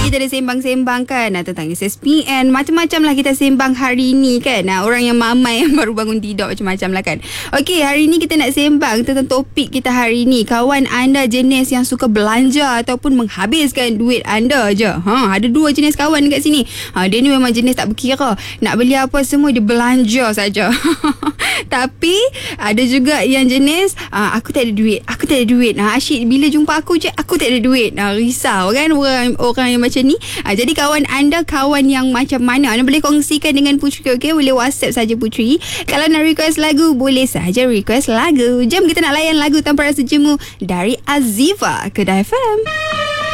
kita ada sembang-sembang kan tentang SSPN. Macam-macam lah kita sembang hari ni kan. Orang yang mamai yang baru bangun tidur macam-macam lah kan. Okey, hari ni kita nak sembang tentang topik kita hari ni. Kawan anda jenis yang suka belanja ataupun menghabiskan duit anda je. Ada dua jenis kawan dekat sini. Dia ni memang jenis tak berkira. Nak beli apa semua dia belanja saja. Tapi ada juga yang jenis aku tak ada duit. Asyik bila jumpa aku je aku tak ada duit. Risau kan orang yang macam ni. Jadi kawan anda kawan yang macam mana? Anda boleh kongsikan dengan Puteri. Okay, boleh WhatsApp saja Puteri. Kalau nak request lagu boleh saja request lagu. Jom kita nak layan lagu tanpa rasa jemu dari Azifa Kedah FM.